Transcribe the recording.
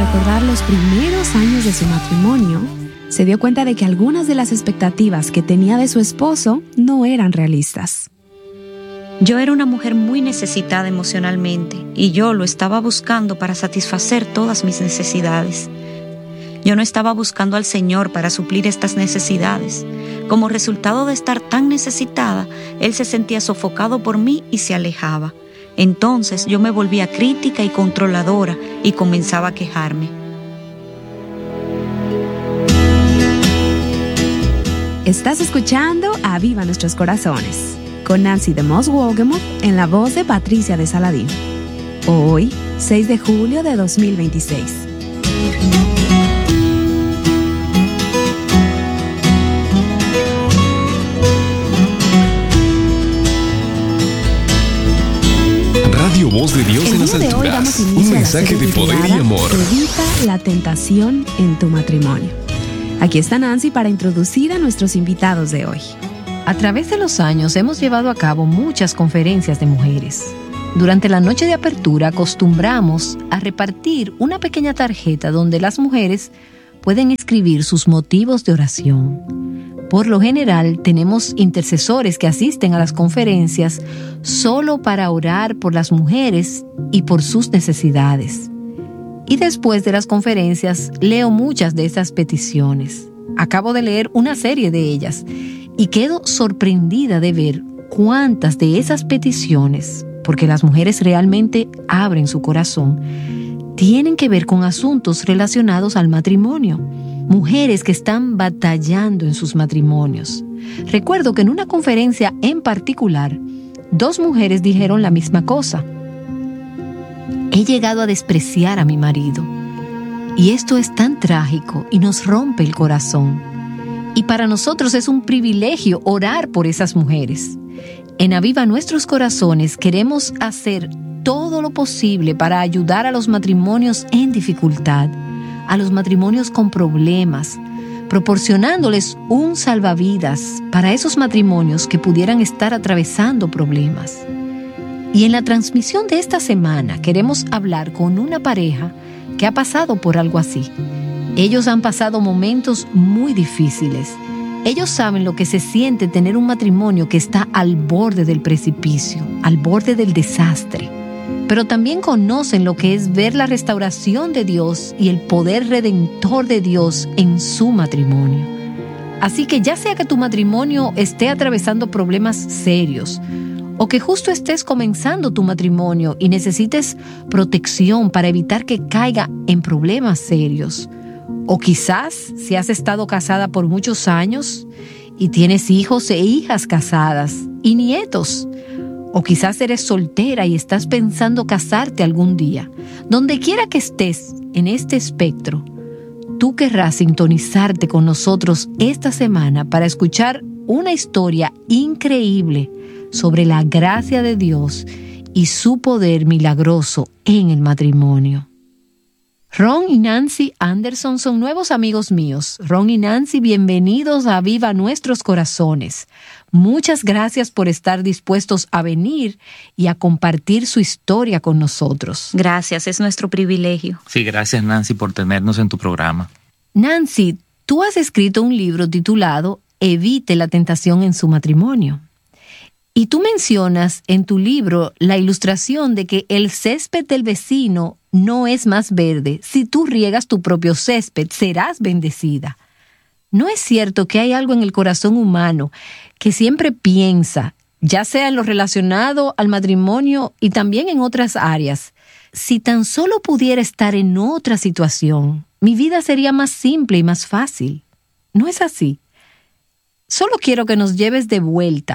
recordar los primeros años de su matrimonio, se dio cuenta de que algunas de las expectativas que tenía de su esposo no eran realistas. Yo era una mujer muy necesitada emocionalmente y yo lo estaba buscando para satisfacer todas mis necesidades. Yo no estaba buscando al Señor para suplir estas necesidades. Como resultado de estar tan necesitada, Él se sentía sofocado por mí y se alejaba. Entonces yo me volvía crítica y controladora y comenzaba a quejarme. Estás escuchando Aviva Nuestros Corazones, con Nancy DeMoss Wolgemuth en la voz de Patricia de Saladín. Hoy, 6 de julio de 2026. Radio Voz de Dios en las alturas. Un mensaje de poder y amor. Evita la tentación en tu matrimonio. Aquí está Nancy para introducir a nuestros invitados de hoy. A través de los años hemos llevado a cabo muchas conferencias de mujeres. Durante la noche de apertura acostumbramos a repartir una pequeña tarjeta donde las mujeres pueden escribir sus motivos de oración. Por lo general, tenemos intercesores que asisten a las conferencias solo para orar por las mujeres y por sus necesidades. Y después de las conferencias, leo muchas de esas peticiones. Acabo de leer una serie de ellas y quedo sorprendida de ver cuántas de esas peticiones, porque las mujeres realmente abren su corazón, tienen que ver con asuntos relacionados al matrimonio. Mujeres que están batallando en sus matrimonios. Recuerdo que en una conferencia en particular, 2 mujeres dijeron la misma cosa. He llegado a despreciar a mi marido. Y esto es tan trágico y nos rompe el corazón. Y para nosotros es un privilegio orar por esas mujeres. En Aviva Nuestros Corazones queremos hacer todo lo posible para ayudar a los matrimonios en dificultad, a los matrimonios con problemas, proporcionándoles un salvavidas para esos matrimonios que pudieran estar atravesando problemas. Y en la transmisión de esta semana queremos hablar con una pareja que ha pasado por algo así. Ellos han pasado momentos muy difíciles. Ellos saben lo que se siente tener un matrimonio que está al borde del precipicio, al borde del desastre. Pero también conocen lo que es ver la restauración de Dios y el poder redentor de Dios en su matrimonio. Así que ya sea que tu matrimonio esté atravesando problemas serios o que justo estés comenzando tu matrimonio y necesites protección para evitar que caiga en problemas serios, o quizás si has estado casada por muchos años y tienes hijos e hijas casadas y nietos, o quizás eres soltera y estás pensando casarte algún día. Donde quiera que estés en este espectro, tú querrás sintonizarte con nosotros esta semana para escuchar una historia increíble sobre la gracia de Dios y su poder milagroso en el matrimonio. Ron y Nancy Anderson son nuevos amigos míos. Ron y Nancy, bienvenidos a Aviva Nuestros Corazones. Muchas gracias por estar dispuestos a venir y a compartir su historia con nosotros. Gracias, es nuestro privilegio. Sí, gracias Nancy por tenernos en tu programa. Nancy, tú has escrito un libro titulado Evite la tentación en su matrimonio. Y tú mencionas en tu libro la ilustración de que el césped del vecino no es más verde. Si tú riegas tu propio césped, serás bendecida. ¿No es cierto que hay algo en el corazón humano que siempre piensa, ya sea en lo relacionado al matrimonio y también en otras áreas, si tan solo pudiera estar en otra situación, mi vida sería más simple y más fácil? ¿No es así? Solo quiero que nos lleves de vuelta